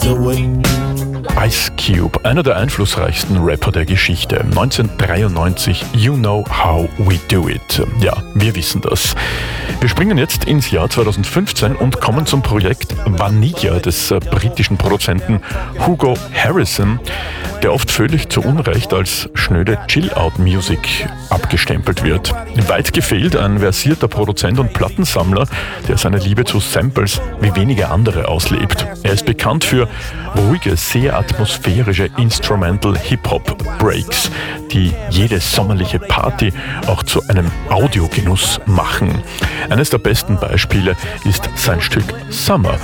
do it. Ice Cube, einer der einflussreichsten Rapper der Geschichte. 1993, You Know How We Do It. Ja, wir wissen das. Wir springen jetzt ins Jahr 2015 und kommen zum Projekt Vanilla des britischen Produzenten Hugo Harrison, der oft völlig zu Unrecht als schnöde Chill-Out-Music abgestempelt wird. Weit gefehlt ein versierter Produzent und Plattensammler, der seine Liebe zu Samples wie wenige andere auslebt. Er ist bekannt für ruhige, sehr atmosphärische Instrumental-Hip-Hop-Breaks, die jede sommerliche Party auch zu einem Audiogenuss machen. Eines der besten Beispiele ist sein Stück Summer,